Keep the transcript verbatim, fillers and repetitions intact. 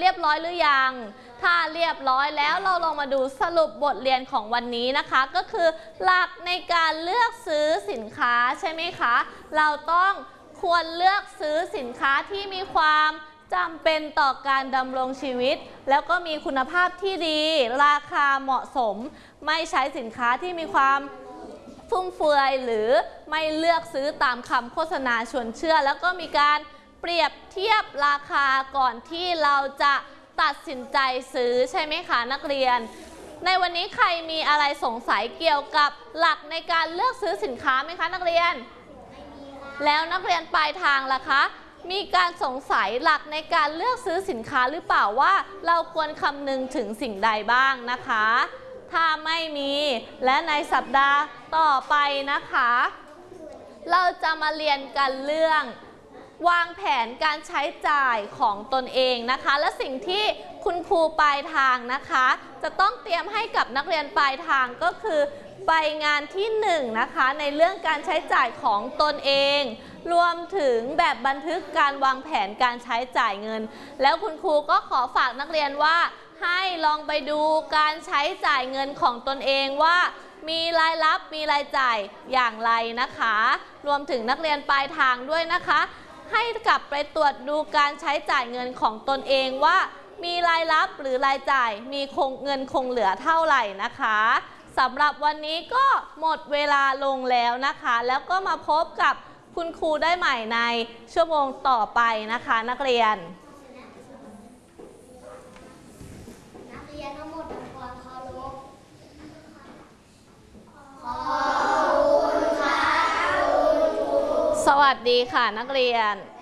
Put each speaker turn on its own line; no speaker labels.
รียบร้อยหรือยังถ้าเรียบร้อยแล้วเราลองมาดูสรุปบทเรียนของวันนี้นะคะก็คือหลักในการเลือกซื้อสินค้าใช่ไหมคะเราต้องควรเลือกซื้อสินค้าที่มีความจำเป็นต่อการดำรงชีวิตแล้วก็มีคุณภาพที่ดีราคาเหมาะสมไม่ใช้สินค้าที่มีความฟุ่มเฟือยหรือไม่เลือกซื้อตามคำโฆษณาชวนเชื่อแล้วก็มีการเปรียบเทียบราคาก่อนที่เราจะตัดสินใจซื้อใช่ไหมคะนักเรียนในวันนี้ใครมีอะไรสงสัยเกี่ยวกับหลักในการเลือกซื้อสินค้าไหมคะนักเรียนแล้วนักเรียนปลายทางล่ะคะมีการสงสัยหลักในการเลือกซื้อสินค้าหรือเปล่าว่าเราควรคำนึงถึงสิ่งใดบ้างนะคะถ้าไม่มีและในสัปดาห์ต่อไปนะคะเราจะมาเรียนกันเรื่องวางแผนการใช้จ่ายของตนเองนะคะและสิ่งที่คุณครูปลายทางนะคะจะต้องเตรียมให้กับนักเรียนปลายทางก็คือใบงานที่หนึ่งนะคะในเรื่องการใช้จ่ายของตนเองรวมถึงแบบบันทึกการวางแผนการใช้จ่ายเงินแล้วคุณครูก็ขอฝากนักเรียนว่าให้ลองไปดูการใช้จ่ายเงินของตนเองว่ามีรายรับมีรายจ่ายอย่างไรนะคะรวมถึงนักเรียนปลายทางด้วยนะคะให้กลับไปตรวจดูการใช้จ่ายเงินของตนเองว่ามีรายรับหรือรายจ่ายมีคงเงินคงเหลือเท่าไหร่นะคะสำหรับวันนี้ก็หมดเวลาลงแล้วนะคะแล้วก็มาพบกับคุณครูได้ใหม่ในชั่วโมงต่อไปนะคะนักเรียน
นักเรียนทั้งหมดทำความเคารพขอบคุณค่ะ
สวัสดีค่ะนักเรียน